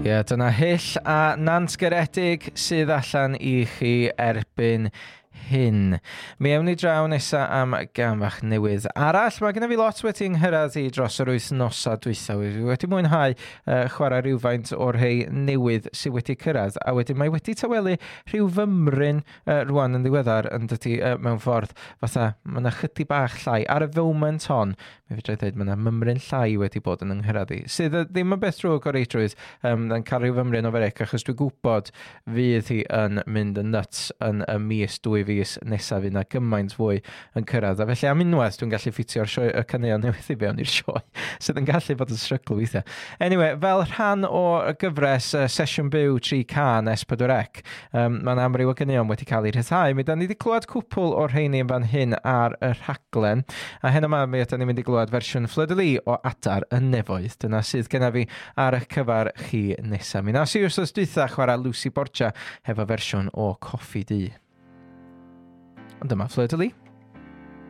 Ie, dyna hyll a nant garedig sydd allan I chi erbyn hyn. Mi ewn ni draw nesa am gam fach newydd arall. Mae gennym fi lot wedi nghyrraedd I dros yr wythnosa dwytha. Wedi mwynhau chwarae rhywfaint o'r rhai newydd sydd wedi cyrraedd. A wedyn mae wedi tawelu rhyw fymryn rwan yn ddiweddar yn dydy mewn ffordd fatha mae yna chydig bach llai. Ar y foment hon, mi fedrai dweud mae yna mymryn llai wedi bod yn nghyrraedd I. Sydd ddim yn beth drwg o reitrwydd yn cael rhyw fymryn o ferec achos dwi'n gwybod fydd hi yn mynd yn nuts yn y mis 2 fis nesaf fydd na gymaint fwy yn cyrraedd. A felly am unwaith dwi'n gallu ffitio'r y caneuon newydd I fewn i'r sioe sydd yn gallu bod yn strygl weithiau. Anyway, fel rhan o gyfres sesiwn byw 3 can S4C, mae'n amryw o caneuon wedi cael eu rhyddhau. Mi da ni wedi clywed cwpl o'r rheini yn fan hyn ar y rhaglen. A hyn yma mi ydym ni'n mynd I glywed fersiwn Fleur-de-Lis o Adar y Nefoedd. Dyna sydd genna fi ar y cyfar chi nesaf. Mi nes I wrthos dwytha chwarae Lucy Borgia hefo fersiwn o Coffi Du. Ond dyma Fleur-de-Lis.